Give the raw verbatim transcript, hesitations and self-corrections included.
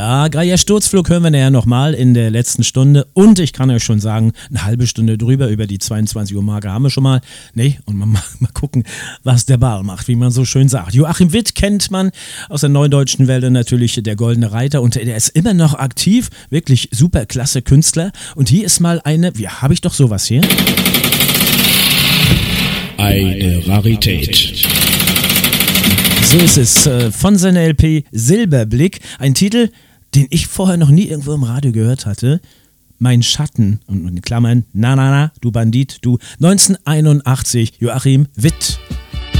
Ja, Geier Sturzflug hören wir nachher nochmal in der letzten Stunde. Und ich kann euch schon sagen, eine halbe Stunde drüber, über die zweiundzwanzig Uhr Marke haben wir schon mal. Nee, und mal, mal gucken, was der Ball macht, wie man so schön sagt. Joachim Witt kennt man aus der Neuen Deutschen Welle natürlich, der Goldene Reiter. Und der ist immer noch aktiv, wirklich super klasse Künstler. Und hier ist mal eine, wie habe ich doch sowas hier? Eine Rarität. So ist es, äh, von seiner L P Silberblick, ein Titel, den ich vorher noch nie irgendwo im Radio gehört hatte. Mein Schatten, und in Klammern, na na na, du Bandit, du, neunzehnhunderteinundachtzig, Joachim Witt.